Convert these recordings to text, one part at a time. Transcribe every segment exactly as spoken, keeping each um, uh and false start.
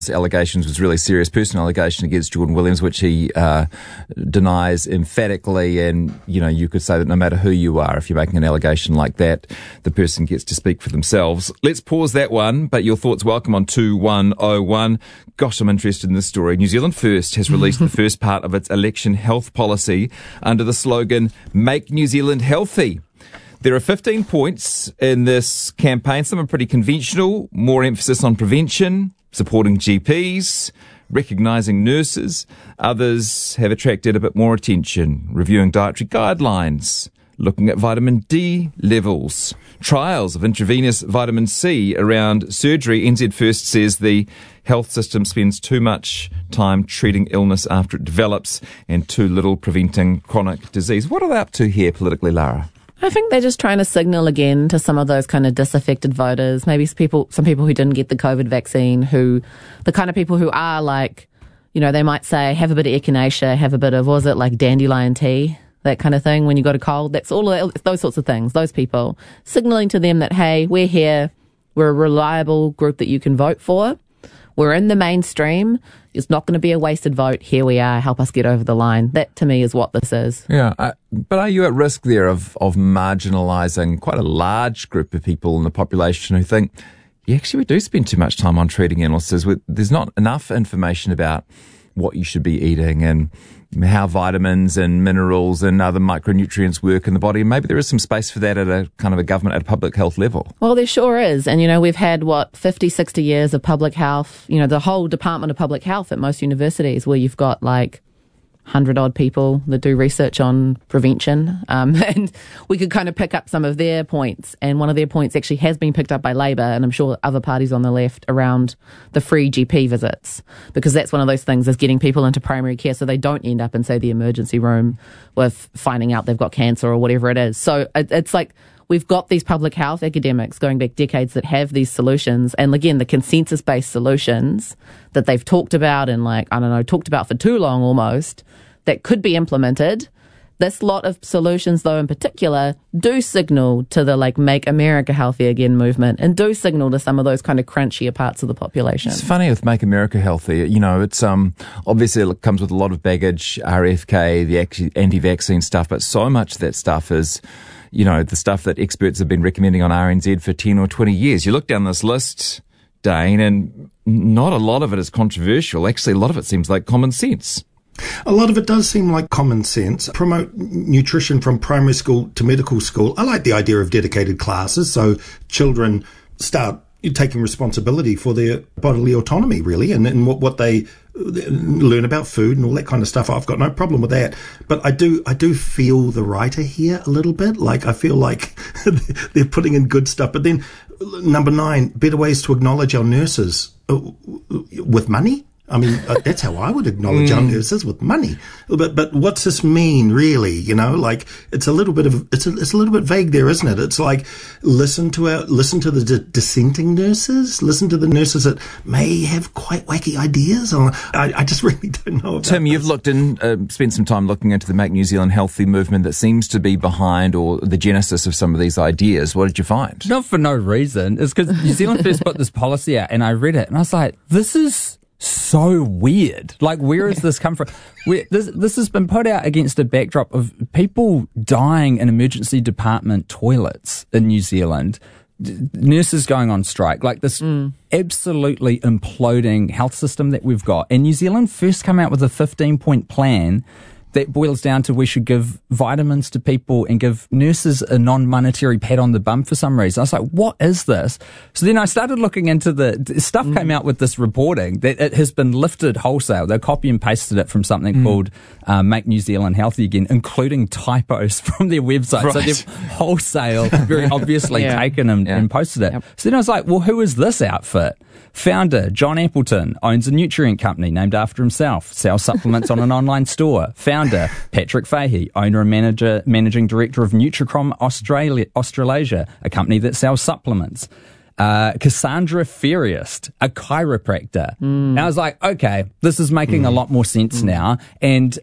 allegations was really serious personal allegation against Jordan Williams, which he uh, denies emphatically. And, you know, you could say that no matter who you are, if you're making an allegation like that, the person gets to speak for themselves. Let's pause that one, but your thoughts welcome on two one oh one. Gosh, I'm interested in this story. New Zealand First has released the first part of its election health policy under the slogan, Make New Zealand Healthy. There are fifteen points in this campaign. Some are pretty conventional, more emphasis on prevention, supporting G Ps, recognising nurses. Others have attracted a bit more attention, reviewing dietary guidelines, looking at vitamin D levels, trials of intravenous vitamin C around surgery. N Z First says the health system spends too much time treating illness after it develops and too little preventing chronic disease. What are they up to here politically, Lara? I think they're just trying to signal again to some of those kind of disaffected voters, maybe some people, some people who didn't get the COVID vaccine, who, the kind of people who are like, you know, they might say, have a bit of echinacea, have a bit of, what was it, like dandelion tea, that kind of thing when you got a cold. That's all of that, those sorts of things, those people. Signaling to them that, hey, we're here, we're a reliable group that you can vote for. We're in the mainstream. It's not going to be a wasted vote. Here we are. Help us get over the line. That, to me, is what this is. Yeah, I, but are you at risk there of, of marginalising quite a large group of people in the population who think, yeah, actually, we do spend too much time on treating illnesses. There's not enough information about what you should be eating and how vitamins and minerals and other micronutrients work in the body. And maybe there is some space for that at a kind of a government, at a public health level. Well, there sure is. And, you know, we've had, what, fifty, sixty years of public health, you know, the whole Department of Public Health at most universities where you've got like hundred odd people that do research on prevention. Um, and we could kind of pick up some of their points. And one of their points actually has been picked up by Labour, and I'm sure other parties on the left, around the free G P visits. Because that's one of those things, is getting people into primary care so they don't end up in, say, the emergency room with finding out they've got cancer or whatever it is. So it, it's like, we've got these public health academics going back decades that have these solutions. And again, the consensus-based solutions that they've talked about and, like, I don't know, talked about for too long almost, that could be implemented. This lot of solutions, though, in particular, do signal to the, like, Make America Healthy Again movement, and do signal to some of those kind of crunchier parts of the population. It's funny with Make America Healthy. You know, it's um obviously it comes with a lot of baggage, R F K, the anti-vaccine stuff, but so much of that stuff is, you know, the stuff that experts have been recommending on R N Z for ten or twenty years. You look down this list, Dane, and not a lot of it is controversial. Actually, a lot of it seems like common sense. A lot of it does seem like common sense. Promote nutrition from primary school to medical school. I like the idea of dedicated classes, so children start taking responsibility for their bodily autonomy, really, and, and what, what they learn about food and all that kind of stuff. I've got no problem with that. But I do I do feel the writer here a little bit. Like, I feel like they're putting in good stuff. But then, number nine, better ways to acknowledge our nurses uh, with money. I mean, uh, that's how I would acknowledge mm. our nurses, with money. But but what's this mean, really? You know, like, it's a little bit of it's a, it's a little bit vague there, isn't it? It's like, listen to our listen to the d- dissenting nurses, listen to the nurses that may have quite wacky ideas. Or, I, I just really don't know about Tim, this. you've looked in, uh, spent some time looking into the Make New Zealand Healthy movement that seems to be behind, or the genesis of some of these ideas. What did you find? Not for no reason. It's because New Zealand First put this policy out, and I read it, and I was like, this is so weird. Like, where has this come from? Where, this this has been put out against a backdrop of people dying in emergency department toilets in New Zealand, d- nurses going on strike, like this mm. absolutely imploding health system that we've got. And New Zealand First come out with a fifteen-point plan that boils down to we should give vitamins to people and give nurses a non-monetary pat on the bum for some reason. I was like, what is this? So then I started looking into the stuff mm. came out with this reporting that it has been lifted wholesale. They copy and pasted it from something mm. called uh, Make New Zealand Healthy Again, including typos from their website. Right. So they've wholesale, very obviously yeah. taken and, yeah. and posted it. Yep. So then I was like, well, who is this outfit? Founder John Appleton owns a nutrient company named after himself, sells supplements on an online store. Founder Patrick Fahey, owner and manager, managing director of Nutricom Australia, Australasia, a company that sells supplements. Uh, Cassandra Ferriest, a chiropractor. Mm. And I was like, okay, this is making mm. a lot more sense mm. now. And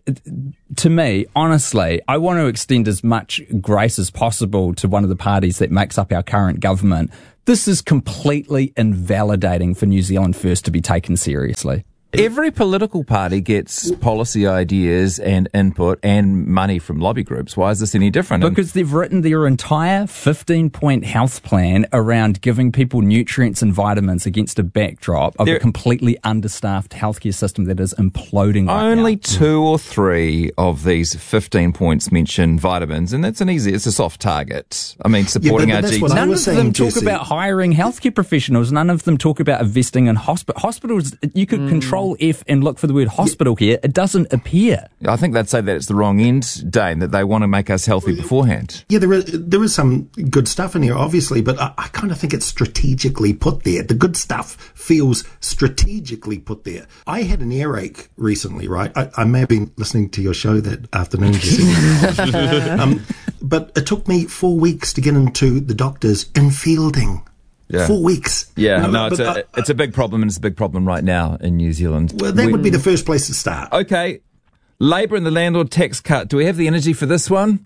to me, honestly, I want to extend as much grace as possible to one of the parties that makes up our current government. This is completely invalidating for New Zealand First to be taken seriously. Every political party gets policy ideas and input and money from lobby groups. Why is this any different? Because they've written their entire fifteen-point health plan around giving people nutrients and vitamins against a backdrop of there, a completely understaffed healthcare system that is imploding right only now. two or three of these fifteen points mention vitamins, and that's an easy, it's a soft target. I mean, supporting yeah, but, but our that's G. what I None was of them saying, talk Jesse. about hiring healthcare professionals. None of them talk about investing in hospitals. Hospitals, you could Mm. control F and look for the word hospital here. It doesn't appear. I think they'd say that it's the wrong end, Dane, that they want to make us healthy beforehand. Yeah, there is, there is some good stuff in here, obviously, but I, I kind of think it's strategically put there. The good stuff feels strategically put there. I had an earache recently, right? I, I may have been listening to your show that afternoon, Jesse. um, but it took me four weeks to get into the doctors in Fielding. Yeah. Four weeks. Yeah, No, no, but- it's a, but, uh, it's a big problem, and it's a big problem right now in New Zealand. Well, that We- would be the first place to start. Okay, Labour and the landlord tax cut. Do we have the energy for this one?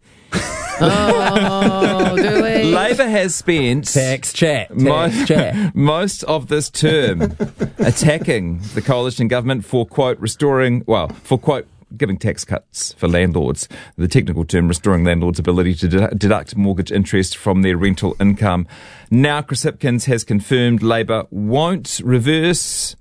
Oh, do we? Labour has spent Tax chat. Tax most, chat. most of this term attacking the coalition government for, quote, restoring, well, for, quote, giving tax cuts for landlords. The technical term, restoring landlords' ability to de- deduct mortgage interest from their rental income. Now, Chris Hipkins has confirmed Labour won't reverse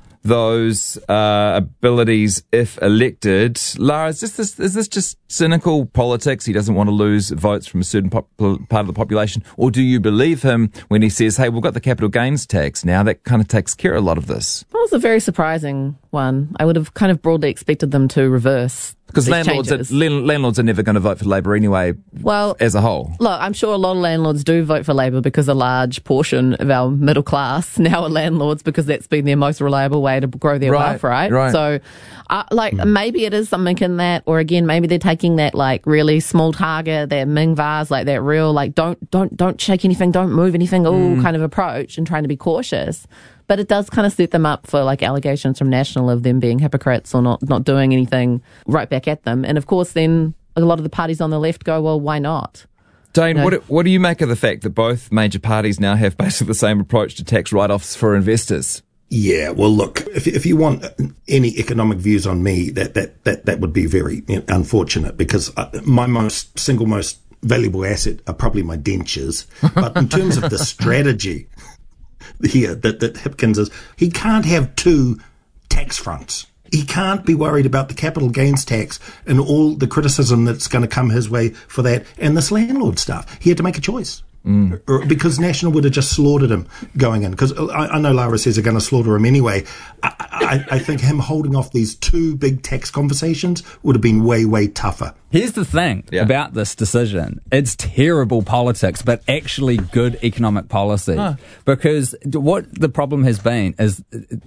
those uh, abilities if elected. Lara, is this, is this just cynical politics? He doesn't want to lose votes from a certain pop- part of the population? Or do you believe him when he says, hey, we've got the capital gains tax now, that kind of takes care of a lot of this? That was a very surprising one. I would have kind of broadly expected them to reverse Because these landlords are, changes. land- landlords are never going to vote for Labour anyway, Well, as a whole. Look, I'm sure a lot of landlords do vote for Labour because a large portion of our middle class now are landlords because that's been their most reliable way to grow their Right, wealth, right? right. So, uh, like, maybe it is something in that, or again, maybe they're taking that like really small target, that Ming vase, like that real, like don't don't don't shake anything, don't move anything, all kind of approach, and trying to be cautious. But it does kind of set them up for like allegations from National of them being hypocrites or not, not doing anything right back at them. And of course, then a lot of the parties on the left go, well, why not? Dane, No. what, what do you make of the fact that both major parties now have basically the same approach to tax write-offs for investors? Yeah, well, look, if if you want any economic views on me, that that that, that would be very you know, unfortunate because uh, my most single most valuable asset are probably my dentures. But in terms of the strategy here that that Hipkins is, he can't have two tax fronts. He can't be worried about the capital gains tax and all the criticism that's going to come his way for that and this landlord stuff. He had to make a choice. Mm. Because National would have just slaughtered him going in. Because I, I know Lara says they're going to slaughter him anyway. I, I, I think him holding off these two big tax conversations would have been way, way tougher. Here's the thing Yeah. about this decision. It's terrible politics, but actually good economic policy. Huh. Because what the problem has been is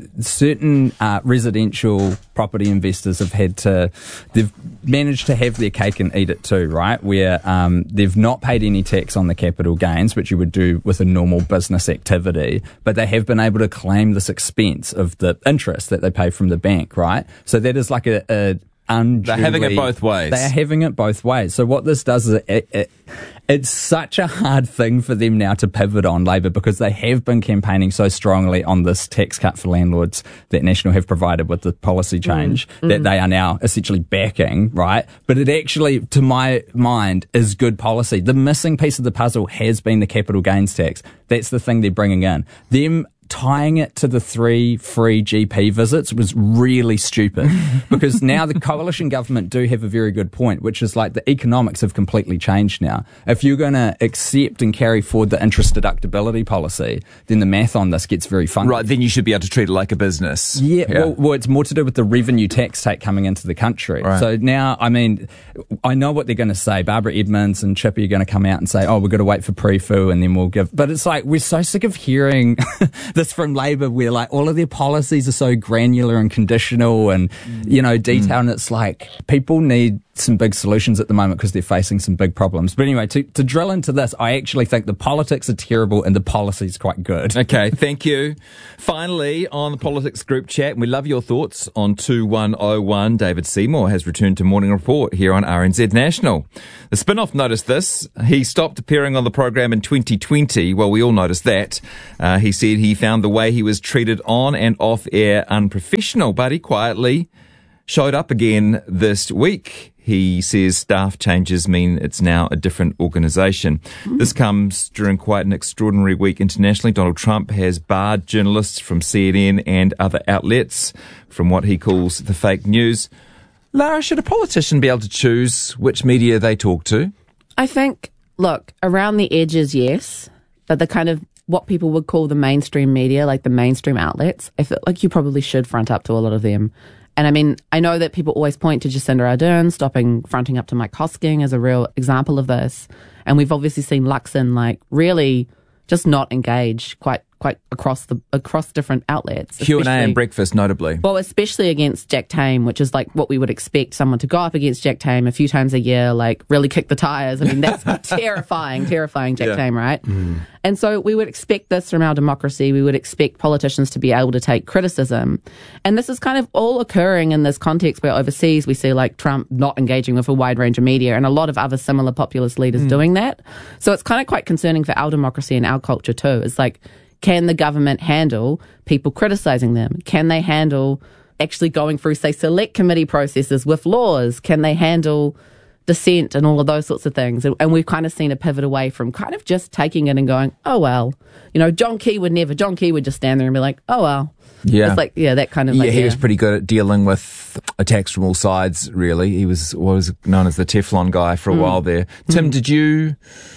certain uh, residential property investors have had to, they've managed to have their cake and eat it too, right? Where um, they've not paid any tax on the capital gains, which you would do with a normal business activity, but they have been able to claim this expense of the interest that they pay from the bank, right? So that is like a, a unduly, They're having it both ways. They are having it both ways. So what this does is it, it, it's such a hard thing for them now to pivot on, Labour, because they have been campaigning so strongly on this tax cut for landlords that National have provided with the policy change Mm, that mm. they are now essentially backing, right? But it actually, to my mind, is good policy. The missing piece of the puzzle has been the capital gains tax. That's the thing they're bringing in. Them tying it to the three free G P visits was really stupid because now the coalition government do have a very good point, which is like the economics have completely changed now. If you're going to accept and carry forward the interest deductibility policy, then the math on this gets very funky. Right, then you should be able to treat it like a business. Yeah, Well, well, it's more to do with the revenue tax take coming into the country. Right. So now, I mean, I know what they're going to say. Barbara Edmonds and Chippy are going to come out and say, oh, we've got to wait for pre-fu and then we'll give. But it's like, we're so sick of hearing this from Labour where like all of their policies are so granular and conditional and, you know, detailed. And it's like, people need some big solutions at the moment because they're facing some big problems. But anyway, to, to drill into this, I actually think the politics are terrible and the policy's quite good. Okay, thank you. Finally, on the Politics Group Chat, we love your thoughts on two one oh one. David Seymour has returned to Morning Report here on R N Z National. The Spin-Off noticed this. He stopped appearing on the program in twenty twenty. Well, we all noticed that. Uh, he said he found the way he was treated on and off air unprofessional, but he quietly showed up again this week. He says staff changes mean it's now a different organisation. Mm. This comes during quite an extraordinary week internationally. Donald Trump has barred journalists from C N N and other outlets from what he calls the fake news. Lara, should a politician be able to choose which media they talk to? I think, look, around the edges, yes, but the kind of what people would call the mainstream media, like the mainstream outlets, I feel like you probably should front up to a lot of them. And I mean, I know that people always point to Jacinda Ardern stopping fronting up to Mike Hosking as a real example of this. And we've obviously seen Luxon like really just not engage quite quite across the across different outlets. Q and A and Breakfast, notably. Well, especially against Jack Tame, which is like what we would expect someone to go up against Jack Tame a few times a year, like really kick the tires. I mean, that's terrifying, terrifying Jack yeah. Tame, right? Mm. And so we would expect this from our democracy. We would expect politicians to be able to take criticism. And this is kind of all occurring in this context where overseas we see like Trump not engaging with a wide range of media and a lot of other similar populist leaders mm. doing that. So it's kind of quite concerning for our democracy and our culture too. It's like, can the government handle people criticising them? Can they handle actually going through, say, select committee processes with laws? Can they handle dissent and all of those sorts of things? And, and we've kind of seen a pivot away from kind of just taking it and going, oh, well. You know, John Key would never, John Key would just stand there and be like, oh, well. Yeah. It's like, yeah, that kind of yeah, like, he yeah. was pretty good at dealing with attacks from all sides, really. He was what was known as the Teflon guy for a mm. while there. Tim, mm. did you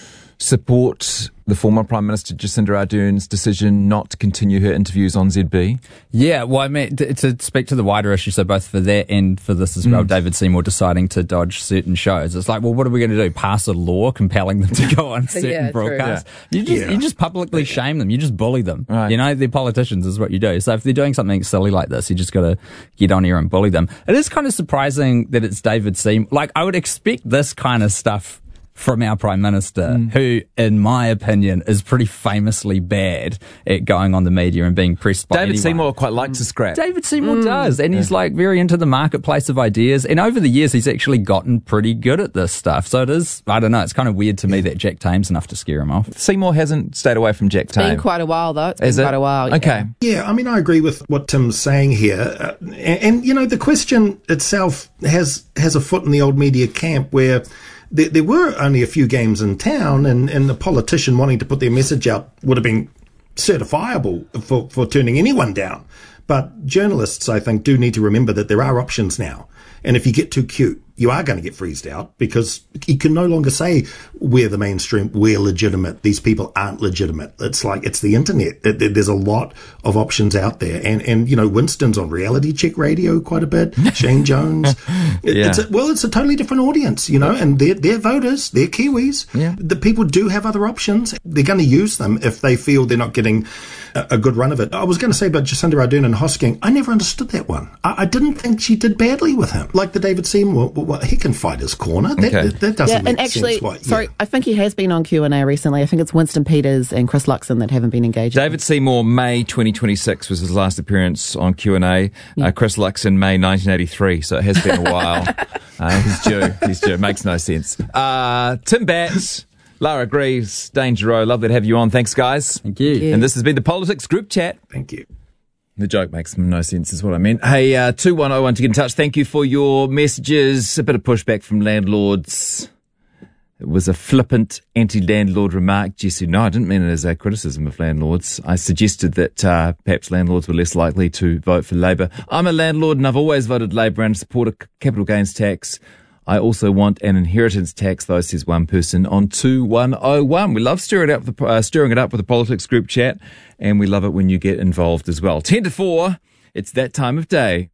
support the former Prime Minister Jacinda Ardern's decision not to continue her interviews on Z B? Yeah, well, I mean, to, to speak to the wider issue, so both for that and for this as well, mm. David Seymour deciding to dodge certain shows. It's like, well, what are we going to do? Pass a law compelling them to go on certain yeah, broadcasts? Yeah. You just yeah. you just publicly shame them. You just bully them. Right. You know, they're politicians is what you do. So if they're doing something silly like this, you just got to get on here and bully them. It is kind of surprising that it's David Seymour. Like, I would expect this kind of stuff from our Prime Minister, mm. who, in my opinion, is pretty famously bad at going on the media and being pressed by David anyone. Seymour quite likes to scrap. David Seymour mm. does, and yeah. he's like very into the marketplace of ideas. And over the years, he's actually gotten pretty good at this stuff. So it is, I don't know, it's kind of weird to me that Jack Tame's enough to scare him off. Seymour hasn't stayed away from Jack Tame. It's been quite a while, though. It's been Is quite it? a while. Okay. Yeah. Yeah, I mean, I agree with what Tim's saying here. Uh, and, and, you know, the question itself has has a foot in the old media camp where There, there were only a few games in town, and, and the politician wanting to put their message out would have been certifiable for, for turning anyone down. But journalists, I think, do need to remember that there are options now. And if you get too cute, you are going to get freezed out because you can no longer say we're the mainstream, we're legitimate. These people aren't legitimate. It's like, it's the internet. There's a lot of options out there. And, and you know, Winston's on Reality Check Radio quite a bit. Shane Jones. yeah. It's a, well, it's a totally different audience, you know, and they're, they're voters, they're Kiwis. Yeah. The people do have other options. They're going to use them if they feel they're not getting a, a good run of it. I was going to say about Jacinda Ardern and Hosking, I never understood that one. I, I didn't think she did badly with him. Like the David Seymour, well, he can fight his corner. That, Okay. that, that doesn't Yeah, make and actually, sense. Why, sorry, yeah. I think he has been on Q and A recently. I think it's Winston Peters and Chris Luxon that haven't been engaged. David Seymour, May twenty twenty-six was his last appearance on Q and A. Yeah. Uh, Chris Luxon, May nineteen eighty-three, so it has been a while. uh, he's due. He's due. Makes no sense. Uh, Tim Batts, Lara Greaves, Dane Giroux, lovely to have you on. Thanks, guys. Thank you. Yeah. And this has been the Politics Group Chat. Thank you. The joke makes no sense is what I meant. Hey, uh, two one oh one to get in touch. Thank you for your messages. A bit of pushback from landlords. It was a flippant anti-landlord remark, Jesse. No, I didn't mean it as a criticism of landlords. I suggested that uh, perhaps landlords were less likely to vote for Labour. I'm a landlord and I've always voted Labour and support a capital gains tax. I also want an inheritance tax, though, says one person on two one oh one. We love stirring it up, with the, uh, stirring it up with the Politics Group Chat, and we love it when you get involved as well. ten to four, it's that time of day.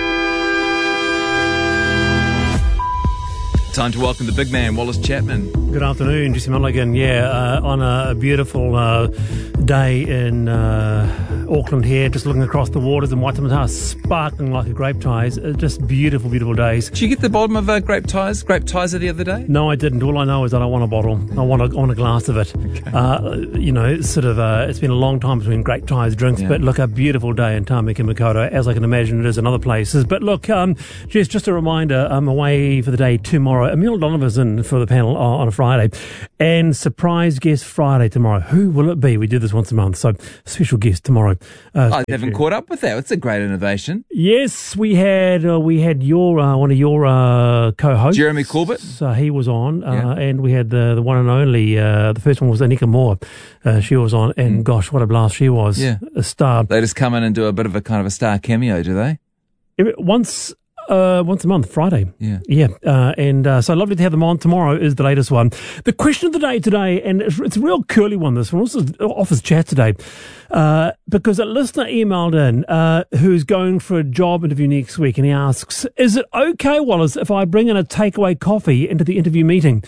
Time to welcome the big man, Wallace Chapman. Good afternoon, Jesse Mulligan. Yeah, uh, on a beautiful uh, day in uh, Auckland here, just looking across the waters in Waitemata, sparkling like a grape ties. Uh, just beautiful, beautiful days. Did you get the bottom of uh, grape ties, grape ties the other day? No, I didn't. All I know is that I want a bottle. I want a, I want a glass of it. Okay. Uh, you know, it's sort of, uh, it's been a long time between grape ties drinks, yeah. But look, a beautiful day in Tamaki Makaurau, as I can imagine it is in other places. But look, um, just, just a reminder, I'm away for the day tomorrow. Emil Donovan's in for the panel on a Friday. And surprise guest Friday tomorrow. Who will it be? We do this once a month, so special guest tomorrow. Uh, I haven't caught up with that. It's a great innovation. Yes, we had uh, we had your uh, one of your uh, co-hosts, Jeremy Corbett. So he was on, uh, yeah. And we had the the one and only. Uh, the first one was Anika Moore. Uh, she was on, and mm. gosh, what a blast she was! Yeah. A star. They just come in and do a bit of a kind of a star cameo, do they? Every, once. Uh, once a month, Friday. Yeah. Yeah. Uh, and uh, so lovely to have them on. Tomorrow is the latest one. The question of the day today, and it's, it's a real curly one, this one. Also office chat today, uh, because a listener emailed in uh, who's going for a job interview next week, and he asks, is it okay, Wallace, if I bring in a takeaway coffee into the interview meeting?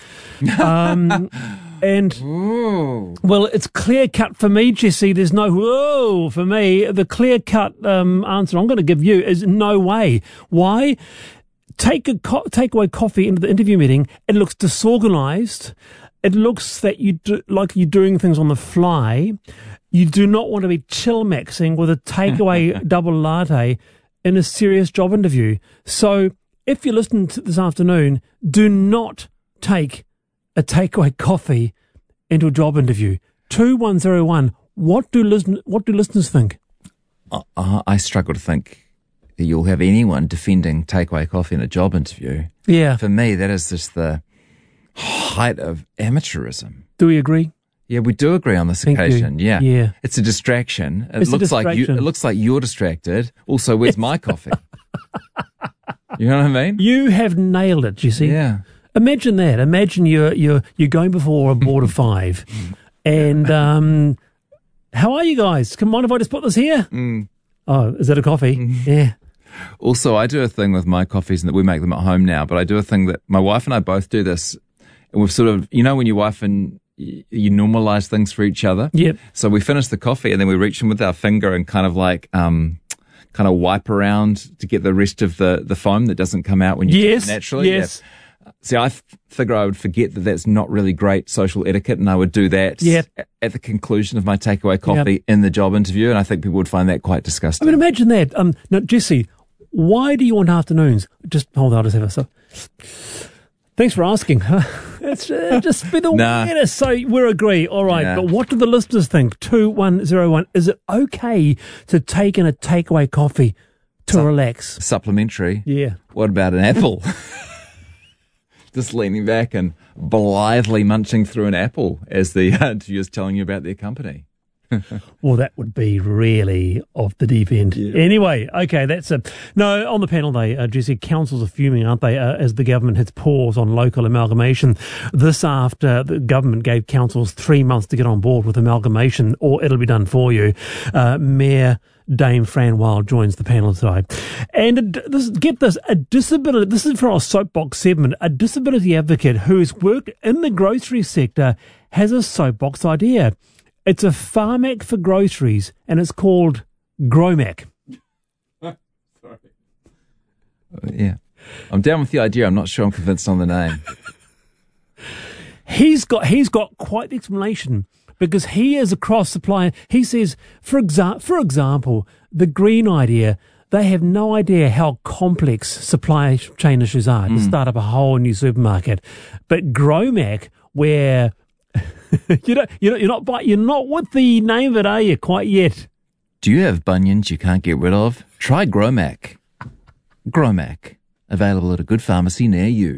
Um And, Ooh. well, it's clear-cut for me, Jesse. There's no whoa for me. The clear-cut um, answer I'm going to give you is no way. Why? Take a co- takeaway coffee into the interview meeting. It looks disorganized. It looks that you do, like you're doing things on the fly. You do not want to be chill-maxing with a takeaway double latte in a serious job interview. So if you're listening to this afternoon, do not take a takeaway coffee into a job interview. two one zero one. What do listen, What do listeners think? Uh, uh, I struggle to think that you'll have anyone defending takeaway coffee in a job interview. Yeah. For me, that is just the height of amateurism. Do we agree? Yeah, we do agree on this Thank occasion. you. Yeah. Yeah. It's a distraction. It It's a looks like you. distraction. It looks like you're distracted. Also, where's my coffee? You know what I mean? You have nailed it, Jesse. Yeah. Imagine that. Imagine you're you're you're going before a board of five, and um, how are you guys? Come on, if I just put this here. Mm. Oh, is that a coffee? Mm. Yeah. Also, I do a thing with my coffees, and that we make them at home now. But I do a thing that my wife and I both do this, and we've sort of, you know, when your wife and y- you normalize things for each other. Yep. So we finish the coffee, and then we reach in with our finger and kind of like um, kind of wipe around to get the rest of the the foam that doesn't come out when you Yes. do it naturally. Yes. Yeah. See, I f- figure I would forget that that's not really great social etiquette, and I would do that Yep. at, at the conclusion of my takeaway coffee Yep. in the job interview, and I think people would find that quite disgusting. I mean, imagine that. Um, now, Jesse, why do you want afternoons? Just hold on, I'll just have a sip. Thanks for asking. It's uh, just be the Nah. weirdest. So we're agree. All right. Yeah. But what do the listeners think? two one zero one. Is it okay to take in a takeaway coffee to Sup- relax? Supplementary. Yeah. What about an apple? Just leaning back and blithely munching through an apple as the uh, interviewer's telling you about their company. Well, that would be really off the deep end. Yeah. Anyway, okay, that's it. No, on the panel, they, uh, Jesse, councils are fuming, aren't they, uh, as the government hits pause on local amalgamation. This after the government gave councils three months to get on board with amalgamation, or it'll be done for you. Uh, Mayor Dame Fran Wild joins the panel today. And this, get this, a disability, this is for our soapbox segment, a disability advocate who's worked in the grocery sector has a soapbox idea. It's a Pharmac for groceries, and it's called Gromac. Sorry. Uh, yeah. I'm down with the idea. I'm not sure I'm convinced on the name. He's got he's got quite the explanation, because he is a cross supplier. He says, for exa- for example, the green idea, they have no idea how complex supply chain issues are to start up a whole new supermarket. But Gromac, where you don't, you're not, you're not, but you're not with the name of it, are you? Quite yet. Do you have bunions you can't get rid of? Try Gromac. Gromac. Available at a good pharmacy near you.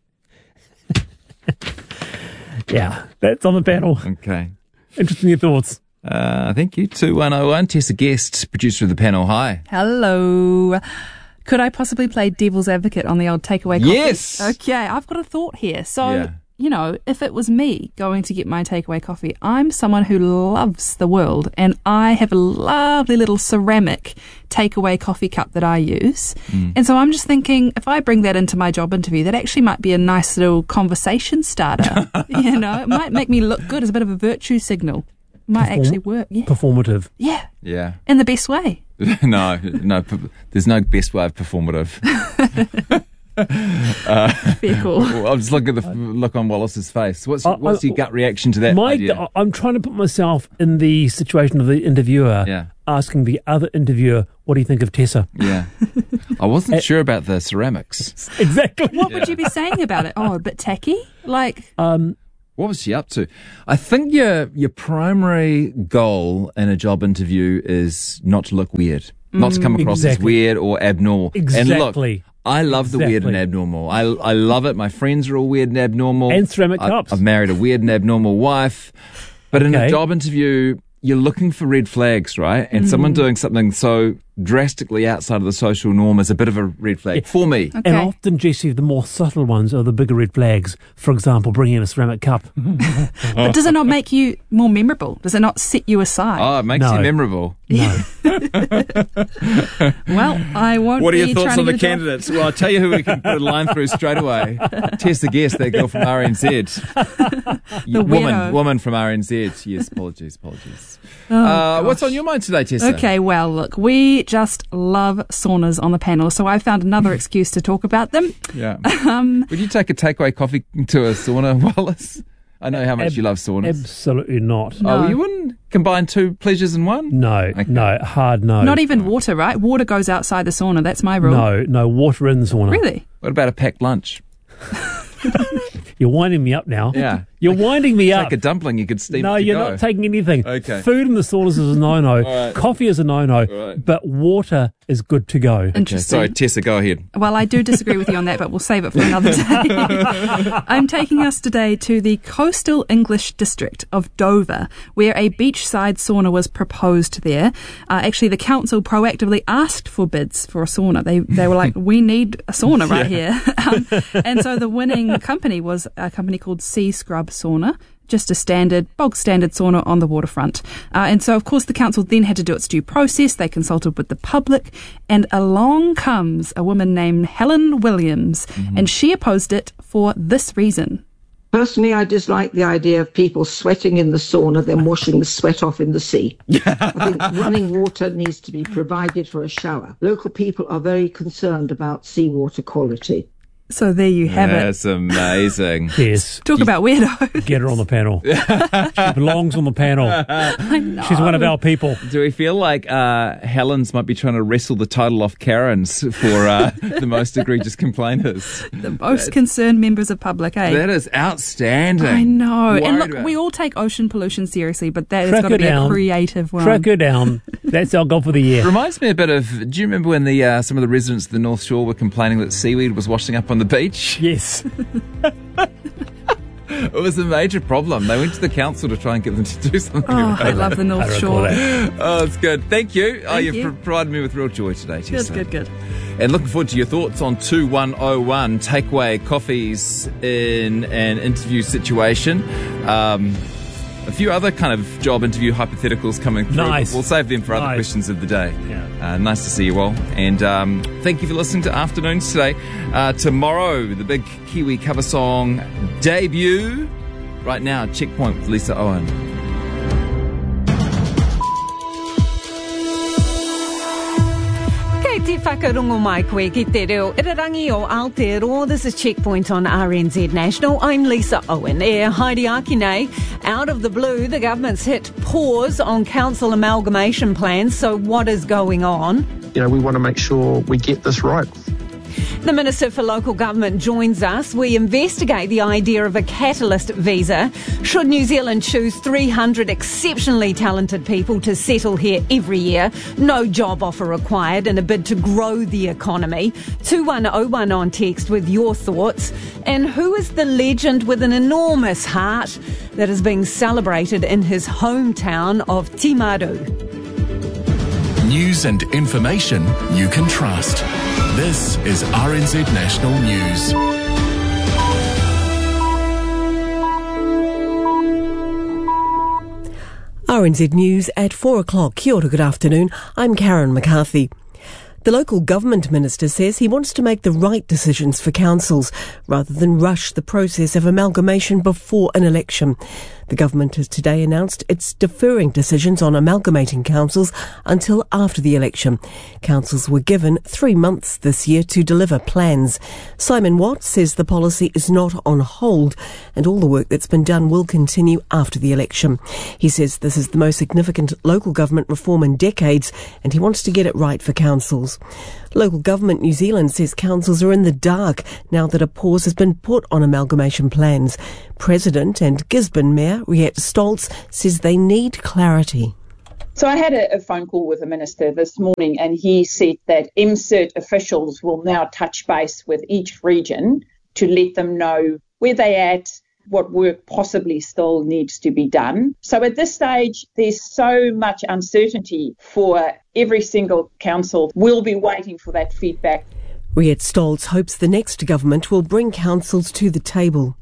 Yeah, that's on the panel. Okay. Interesting your thoughts. Uh, thank you. two one oh one. Tessa Guest, producer of the panel. Hi. Hello. Could I possibly play devil's advocate on the old takeaway coffee? Yes. Okay, I've got a thought here. So Yeah. you know, if it was me going to get my takeaway coffee, I'm someone who loves the world, and I have a lovely little ceramic takeaway coffee cup that I use. Mm. And so I'm just thinking, if I bring that into my job interview, that actually might be a nice little conversation starter. You know, it might make me look good as a bit of a virtue signal. It might Perform- actually work. Yeah. Performative. Yeah. Yeah. In the best way. no, no, there's no best way of performative. uh, Fair call. Well, I'm just looking at the look on Wallace's face. What's I- what's I- your gut reaction to that My, idea? I'm trying to put myself in the situation of the interviewer, Yeah. asking the other interviewer, what do you think of Tessa? Yeah, I wasn't sure about the ceramics. Exactly. What would you be saying about it? Oh, a bit tacky? Like, Um, What was she up to? I think your your primary goal in a job interview is not to look weird, not to come across Exactly. as weird or abnormal. And Exactly. look, I love the weird and Exactly. abnormal. I I love it. My friends are all weird and abnormal. And ceramic I, cups. I've married a weird and abnormal wife. But in a Okay. job interview, you're looking for red flags, right? And someone doing something so drastically outside of the social norm is a bit of a red flag for me. okay. And often, Jesse, the more subtle ones are the bigger red flags. For example, bringing in a ceramic cup. But does it not make you more memorable? Does it not set you aside? Oh, it makes No. you memorable. No. Well, I won't What are your be thoughts trying on to the get a job. candidates? Well, I'll tell you who we can put a line through straight away. Tessa Guest, that girl from R N Z. The woman, weirdo. woman from R N Z. Yes, apologies, apologies. Oh, uh, what's on your mind today, Tessa? Okay, well, look, we just love saunas on the panel, so I found another excuse to talk about them. Yeah. Um, Would you take a takeaway coffee to a sauna, Wallace? I know how much Ab- you love saunas. Absolutely not. No. Oh, you wouldn't combine two pleasures in one? No, Okay. no, hard no. Not even water, right? Water goes outside the sauna. That's my rule. No, no, water in the sauna. Really? What about a packed lunch? You're winding me up now. Yeah. You're winding me up. Like a dumpling, you could steam No, it to you're go. not taking anything. Okay. Food in the saunas is a no-no. right. Coffee is a no-no. right. But water is good to go. Okay, Interesting. sorry, Tessa, go ahead. Well, I do disagree with you on that, but we'll save it for another day. I'm taking us today to the coastal English district of Dover, where a beachside sauna was proposed there. Uh, actually, the council proactively asked for bids for a sauna. They they were like, we need a sauna right here. Um, and so the winning company was a company called Sea Scrub Sauna. Just a standard, bog standard sauna on the waterfront. Uh, and so, of course, the council then had to do its due process. They consulted with the public, and along comes a woman named Helen Williams, mm-hmm. and she opposed it for this reason. Personally, I dislike the idea of people sweating in the sauna, then washing the sweat off in the sea. I think running water needs to be provided for a shower. Local people are very concerned about seawater quality. So there you have That's it. amazing. Yes. Talk about weirdos. Get her on the panel. She belongs on the panel. I know. She's one of our people. Do we feel like uh, Helen's might be trying to wrestle the title off Karen's for uh, the most egregious complainers? The most concerned members of public, eh? That is outstanding. I know. Worried And look, about- we all take ocean pollution seriously, but that has Track got to her be down. a creative one. Track her down. That's our goal for the year. Reminds me a bit of. Do you remember when the uh, some of the residents of the North Shore were complaining that seaweed was washing up on the beach? Yes. It was a major problem. They went to the council to try and get them to do something Oh, about I it. love the I North recall Shore. that. Oh, it's good. Thank you. oh, Thank you've you. pro- provided me with real joy today, Good, Tessa. good, good. And looking forward to your thoughts on two one oh one takeaway coffees in an interview situation. Um, a few other kind of job interview hypotheticals coming through. Nice. We'll save them for other Nice. questions of the day. Yeah. Uh, nice to see you all. And um, thank you for listening to Afternoons today. Uh, tomorrow, the big Kiwi cover song debut. Right now, Checkpoint with Lisa Owen. Kei te whakarongo mai koe ki te reo Irarangi o Aotearoa. This is Checkpoint on R N Z National. I'm Lisa Owen. E Heidi Akine. Out of the blue, the government's hit pause on council amalgamation plans. So what is going on? You know, we want to make sure we get this right. The Minister for Local Government joins us. We investigate the idea of a catalyst visa. Should New Zealand choose three hundred exceptionally talented people to settle here every year? No job offer required in a bid to grow the economy. two one oh one on text with your thoughts. And who is the legend with an enormous heart that is being celebrated in his hometown of Timaru? News and information you can trust. This is R N Z National News. R N Z News at four o'clock. Kia ora, good afternoon. I'm Karen McCarthy. The local government minister says he wants to make the right decisions for councils rather than rush the process of amalgamation before an election. The government has today announced it's deferring decisions on amalgamating councils until after the election. Councils were given three months this year to deliver plans. Simon Watt says the policy is not on hold and all the work that's been done will continue after the election. He says this is the most significant local government reform in decades and he wants to get it right for councils. Local Government New Zealand says councils are in the dark now that a pause has been put on amalgamation plans. President and Gisborne Mayor Riette Stoltz says they need clarity. So I had a, a phone call with the minister this morning and he said that M CERT officials will now touch base with each region to let them know where they're at, what work possibly still needs to be done. So at this stage, there's so much uncertainty for every single council. We'll be waiting for that feedback. Riette Stoltz hopes the next government will bring councils to the table.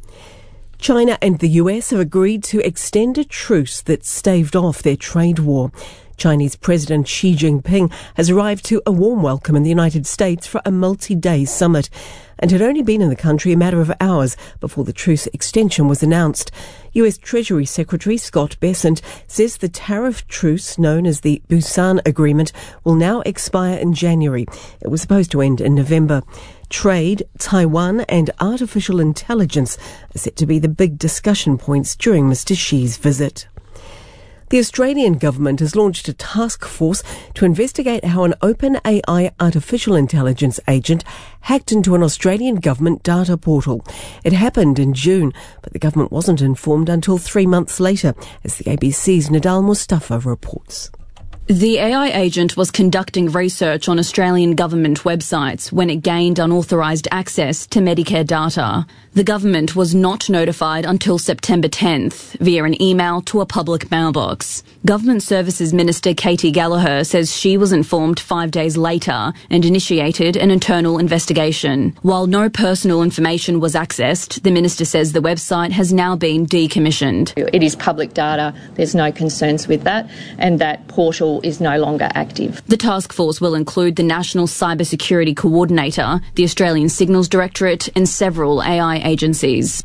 China and the U S have agreed to extend a truce that staved off their trade war. Chinese President Xi Jinping has arrived to a warm welcome in the United States for a multi-day summit and had only been in the country a matter of hours before the truce extension was announced. U S Treasury Secretary Scott Bessent says the tariff truce, known as the Busan Agreement, will now expire in January. It was supposed to end in November. Trade, Taiwan and artificial intelligence are set to be the big discussion points during Mister Xi's visit. The Australian government has launched a task force to investigate how an OpenAI artificial intelligence agent hacked into an Australian government data portal. It happened in June, but the government wasn't informed until three months later, as the A B C's Nadal Mustafa reports. The A I agent was conducting research on Australian government websites when it gained unauthorised access to Medicare data. The government was not notified until September tenth via an email to a public mailbox. Government Services Minister Katie Gallagher says she was informed five days later and initiated an internal investigation. While no personal information was accessed, the minister says the website has now been decommissioned. It is public data. There's no concerns with that, and that portal is no longer active. The task force will include the National Cybersecurity Coordinator, the Australian Signals Directorate and several A I agencies.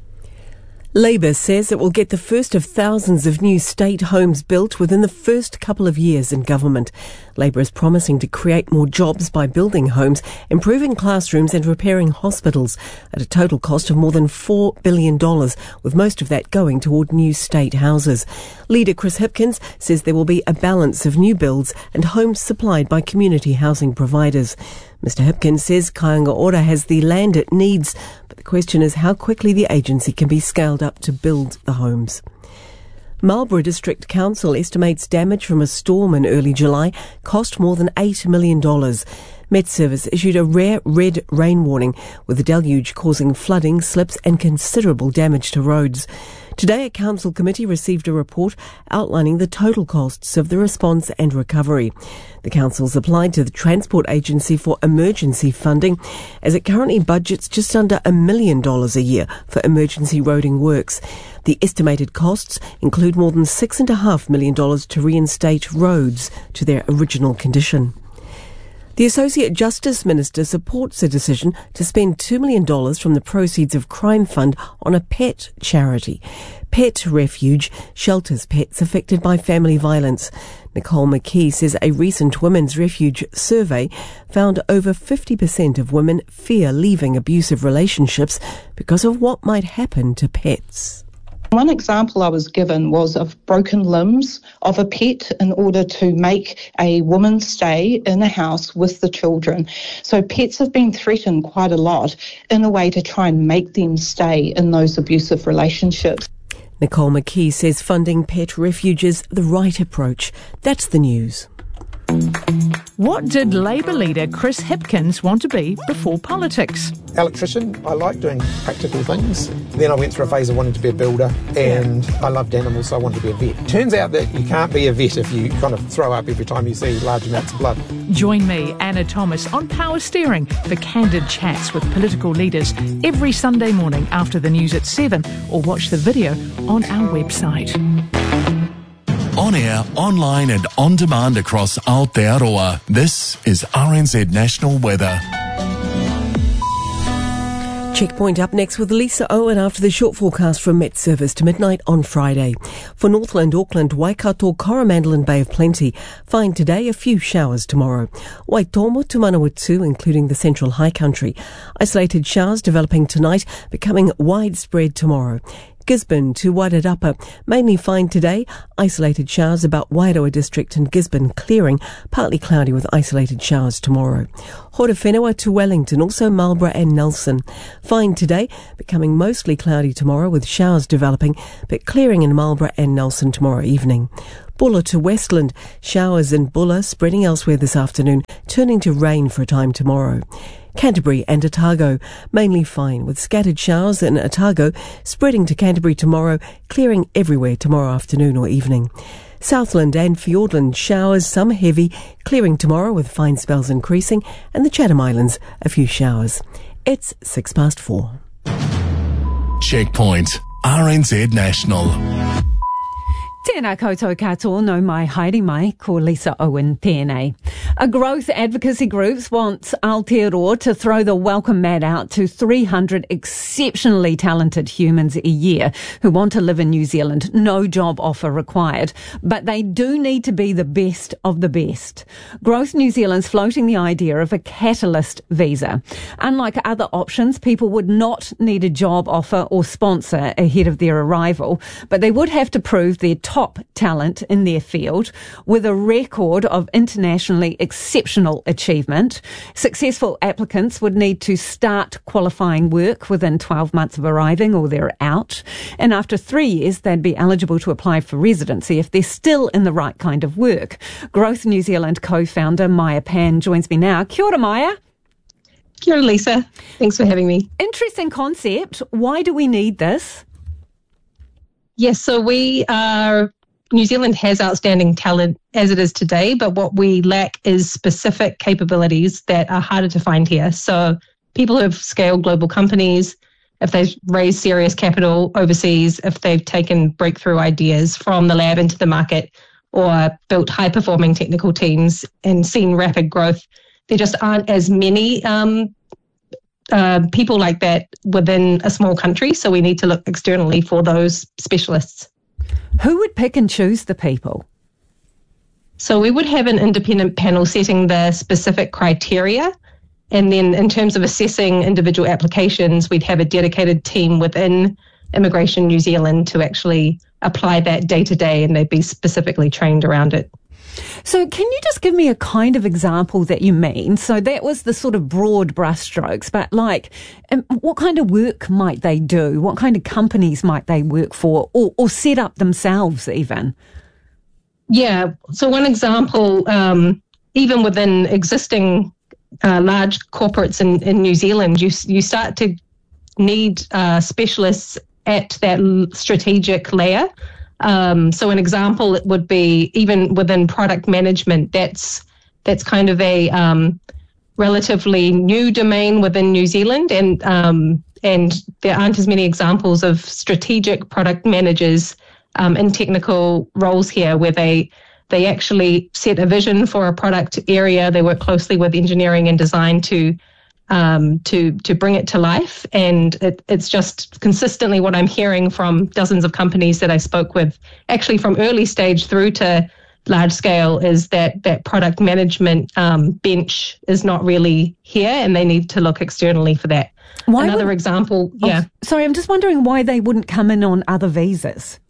Labor says it will get the first of thousands of new state homes built within the first couple of years in government. Labor is promising to create more jobs by building homes, improving classrooms and repairing hospitals at a total cost of more than four billion dollars, with most of that going toward new state houses. Leader Chris Hipkins says there will be a balance of new builds and homes supplied by community housing providers. Mister Hipkins says Kāinga Ora has the land it needs, but the question is how quickly the agency can be scaled up to build the homes. Marlborough District Council estimates damage from a storm in early July cost more than eight million dollars. Met Service issued a rare red rain warning, with the deluge causing flooding, slips and considerable damage to roads. Today, a council committee received a report outlining the total costs of the response and recovery. The council's applied to the Transport Agency for emergency funding, as it currently budgets just under a million dollars a year for emergency roading works. The estimated costs include more than six and a half million dollars to reinstate roads to their original condition. The Associate Justice Minister supports a decision to spend two million dollars from the proceeds of Crime Fund on a pet charity. Pet Refuge shelters pets affected by family violence. Nicole McKee says a recent Women's Refuge survey found over fifty percent of women fear leaving abusive relationships because of what might happen to pets. One example I was given was of broken limbs of a pet in order to make a woman stay in a house with the children. So pets have been threatened quite a lot in a way to try and make them stay in those abusive relationships. Nicole McKee says funding Pet Refuge is the right approach. That's the news. What did Labor leader Chris Hipkins want to be before politics? Electrician. I like doing practical things. Then I went through a phase of wanting to be a builder, and yeah. I loved animals, so I wanted to be a vet. Turns out that you can't be a vet if you kind of throw up every time you see large amounts of blood. Join me, Anna Thomas, on Power Steering for candid chats with political leaders every Sunday morning after the news at seven, or watch the video on our website. On air, online and on demand across Aotearoa. This is R N Z National Weather. Checkpoint up next with Lisa Owen after the short forecast from Met Service to midnight on Friday. For Northland, Auckland, Waikato, Coromandel and Bay of Plenty, fine today, a few showers tomorrow. Waitomo to Manawatu, including the central high country. Isolated showers developing tonight, becoming widespread tomorrow. Gisborne to Wairarapa, mainly fine today. Isolated showers about Wairoa district and Gisborne clearing, partly cloudy with isolated showers tomorrow. Horowhenua to Wellington, also Marlborough and Nelson. Fine today, becoming mostly cloudy tomorrow with showers developing, but clearing in Marlborough and Nelson tomorrow evening. Bulla to Westland, showers in Bulla spreading elsewhere this afternoon, turning to rain for a time tomorrow. Canterbury and Otago, mainly fine, with scattered showers in Otago, spreading to Canterbury tomorrow, clearing everywhere tomorrow afternoon or evening. Southland and Fiordland, showers, some heavy, clearing tomorrow with fine spells increasing, and the Chatham Islands, a few showers. It's six past four. Checkpoint, R N Z National. Tēnā koutou katoa, no mai haere mai, ko Lisa Owen tēnei. A growth advocacy group wants Aotearoa to throw the welcome mat out to three hundred exceptionally talented humans a year who want to live in New Zealand. No job offer required, but they do need to be the best of the best. Growth New Zealand's floating the idea of a catalyst visa. Unlike other options, people would not need a job offer or sponsor ahead of their arrival, but they would have to prove their top talent in their field with a record of internationally exceptional achievement. Successful applicants would need to start qualifying work within twelve months of arriving or they're out. And after three years, they'd be eligible to apply for residency if they're still in the right kind of work. Growth New Zealand co-founder Maya Pan joins me now. Kia ora, Maya. Kia ora, Lisa. Thanks for having me. Interesting concept. Why do we need this? Yes, so we are, New Zealand has outstanding talent as it is today, but what we lack is specific capabilities that are harder to find here. So people who have scaled global companies, if they've raised serious capital overseas, if they've taken breakthrough ideas from the lab into the market or built high-performing technical teams and seen rapid growth, there just aren't as many um, Uh, people like that within a small country, so we need to look externally for those specialists. Who would pick and choose the people? So we would have an independent panel setting the specific criteria, and then in terms of assessing individual applications, we'd have a dedicated team within Immigration New Zealand to actually apply that day to day, and they'd be specifically trained around it. So can you just give me a kind of example that you mean? So that was the sort of broad brushstrokes, but like um, what kind of work might they do? What kind of companies might they work for or, or set up themselves even? Yeah, so one example, um, even within existing uh, large corporates in, in New Zealand, you, you start to need uh, specialists at that strategic layer. Um, so an example it would be even within product management. That's that's kind of a um, relatively new domain within New Zealand, and um, and there aren't as many examples of strategic product managers um, in technical roles here, where they they actually set a vision for a product area. They work closely with engineering and design to. Um, to to bring it to life, and it, it's just consistently what I'm hearing from dozens of companies that I spoke with, actually from early stage through to large scale, is that that product management um, bench is not really here, and they need to look externally for that. Why Another would, example, oh, yeah. Sorry, I'm just wondering why they wouldn't come in on other visas.